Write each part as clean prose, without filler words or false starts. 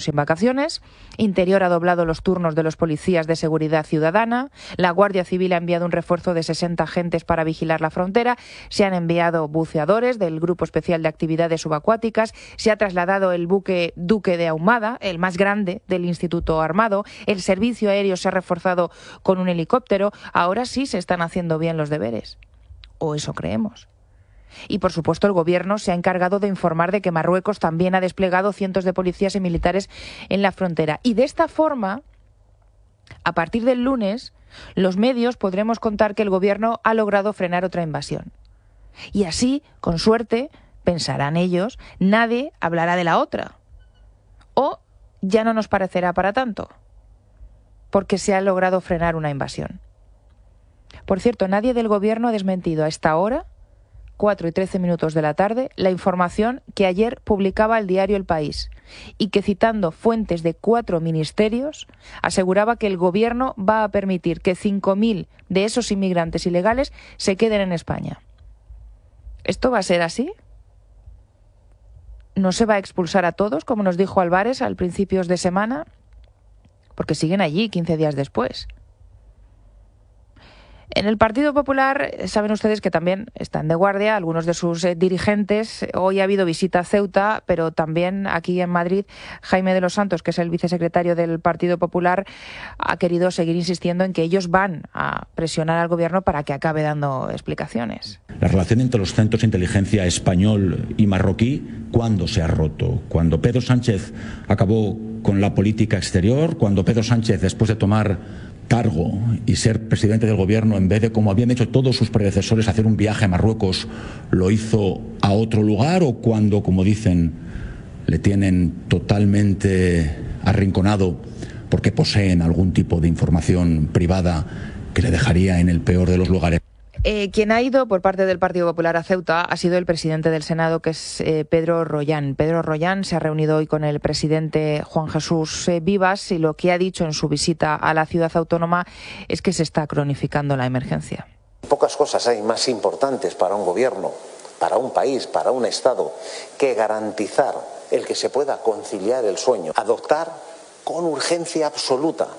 sin vacaciones. Interior ha doblado los turnos de los policías de seguridad ciudadana. La Guardia Civil ha enviado un refuerzo de 60 agentes para vigilar la frontera. Se han enviado buceadores del Grupo Especial de Actividades Subacuáticas. Se ha trasladado el buque Duque de Ahumada, el más grande del Instituto Armado. El servicio aéreo se ha reforzado con un helicóptero. Ahora sí se están haciendo bien los deberes. O eso creemos. Y, por supuesto, el Gobierno se ha encargado de informar de que Marruecos también ha desplegado cientos de policías y militares en la frontera. Y de esta forma, a partir del lunes, los medios podremos contar que el Gobierno ha logrado frenar otra invasión. Y así, con suerte, pensarán ellos, nadie hablará de la otra. O ya no nos parecerá para tanto, porque se ha logrado frenar una invasión. Por cierto, nadie del Gobierno ha desmentido a esta hora, 4:13 de la tarde, la información que ayer publicaba el diario El País y que, citando fuentes de 4 ministerios, aseguraba que el Gobierno va a permitir que 5.000 de esos inmigrantes ilegales se queden en España. ¿Esto va a ser así? ¿No se va a expulsar a todos, como nos dijo Álvarez al principios de semana? Porque siguen allí 15 días después. En el Partido Popular saben ustedes que también están de guardia algunos de sus dirigentes. Hoy ha habido visita a Ceuta, pero también aquí en Madrid Jaime de los Santos, que es el vicesecretario del Partido Popular, ha querido seguir insistiendo en que ellos van a presionar al Gobierno para que acabe dando explicaciones. La relación entre los centros de inteligencia español y marroquí, ¿cuándo se ha roto? Cuando Pedro Sánchez acabó con la política exterior, cuando Pedro Sánchez, después de tomar cargo y ser presidente del Gobierno, en vez de, como habían hecho todos sus predecesores, hacer un viaje a Marruecos, lo hizo a otro lugar, o cuando, como dicen, le tienen totalmente arrinconado porque poseen algún tipo de información privada que le dejaría en el peor de los lugares. Quien ha ido por parte del Partido Popular a Ceuta ha sido el presidente del Senado, que es Pedro Rollán. Pedro Rollán se ha reunido hoy con el presidente Juan Jesús Vivas y lo que ha dicho en su visita a la ciudad autónoma es que se está cronificando la emergencia. Pocas cosas hay más importantes para un gobierno, para un país, para un Estado, que garantizar el que se pueda conciliar el sueño. Adoptar con urgencia absoluta,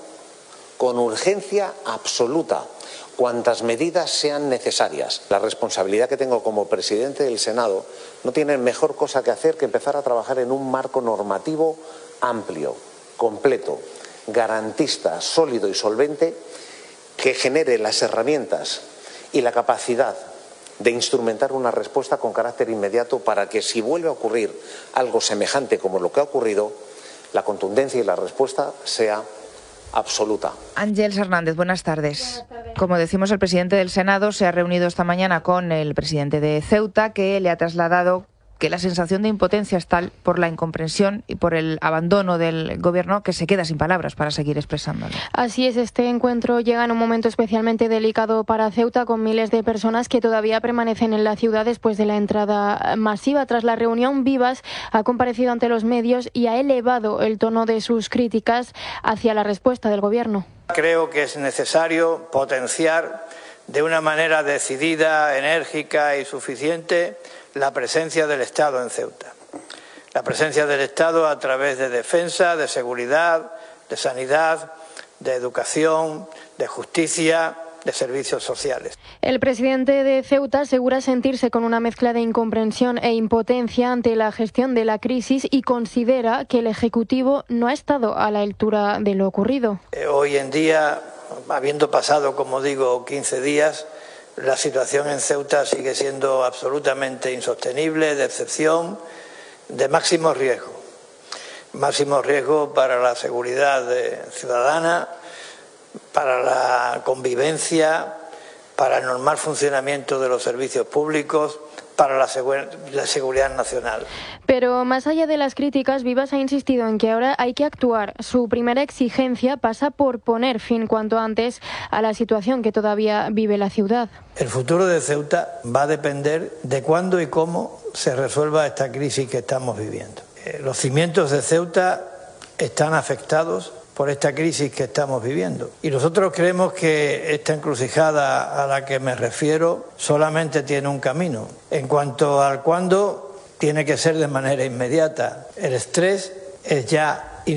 cuantas medidas sean necesarias. La responsabilidad que tengo como presidente del Senado no tiene mejor cosa que hacer que empezar a trabajar en un marco normativo amplio, completo, garantista, sólido y solvente, que genere las herramientas y la capacidad de instrumentar una respuesta con carácter inmediato para que, si vuelve a ocurrir algo semejante como lo que ha ocurrido, la contundencia y la respuesta sea absoluta. Ángeles Hernández, buenas tardes. Como decimos, el presidente del Senado se ha reunido esta mañana con el presidente de Ceuta, que le ha trasladado que la sensación de impotencia es tal por la incomprensión y por el abandono del Gobierno que se queda sin palabras para seguir expresándolo. Así es, este encuentro llega en un momento especialmente delicado para Ceuta, con miles de personas que todavía permanecen en la ciudad después de la entrada masiva. Tras la reunión, Vivas ha comparecido ante los medios y ha elevado el tono de sus críticas hacia la respuesta del Gobierno. Creo que es necesario potenciar de una manera decidida, enérgica y suficiente la presencia del Estado en Ceuta. La presencia del Estado a través de defensa, de seguridad, de sanidad, de educación, de justicia, de servicios sociales. El presidente de Ceuta asegura sentirse con una mezcla de incomprensión e impotencia ante la gestión de la crisis y considera que el Ejecutivo no ha estado a la altura de lo ocurrido. Hoy en día, habiendo pasado, como digo, 15 días, la situación en Ceuta sigue siendo absolutamente insostenible, de excepción, de máximo riesgo. Máximo riesgo para la seguridad ciudadana, para la convivencia, para el normal funcionamiento de los servicios públicos, para la seguridad nacional. Pero más allá de las críticas, Vivas ha insistido en que ahora hay que actuar. Su primera exigencia pasa por poner fin cuanto antes a la situación que todavía vive la ciudad. El futuro de Ceuta va a depender de cuándo y cómo se resuelva esta crisis que estamos viviendo. Los cimientos de Ceuta están afectados por esta crisis que estamos viviendo. Y nosotros creemos que esta encrucijada a la que me refiero solamente tiene un camino. En cuanto al cuándo, tiene que ser de manera inmediata. El estrés es ya